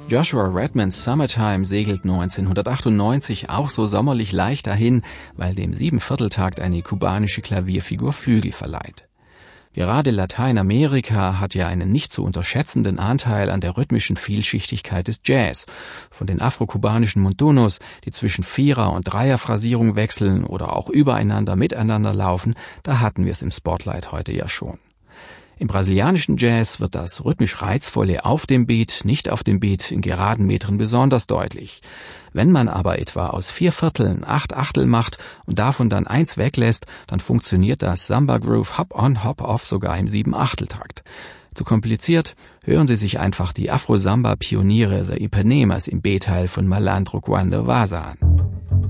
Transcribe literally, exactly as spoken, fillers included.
Joshua Redmans Summertime segelt neunzehnhundertachtundneunzig auch so sommerlich leicht dahin, weil dem Siebenvierteltakt eine kubanische Klavierfigur Flügel verleiht. Gerade Lateinamerika hat ja einen nicht zu unterschätzenden Anteil an der rhythmischen Vielschichtigkeit des Jazz. Von den afrokubanischen Montunos, die zwischen Vierer- und Dreierphrasierung wechseln oder auch übereinander miteinander laufen, da hatten wir es im Spotlight heute ja schon. Im brasilianischen Jazz wird das rhythmisch Reizvolle auf dem Beat, nicht auf dem Beat in geraden Metern besonders deutlich. Wenn man aber etwa aus vier Vierteln acht Achtel macht und davon dann eins weglässt, dann funktioniert das Samba-Groove Hop-on, Hop-off sogar im Sieben-Achtel-Takt. Zu kompliziert? Hören Sie sich einfach die Afro-Samba-Pioniere The Ipanemas im B-Teil von Malandro Cuando Vaza an.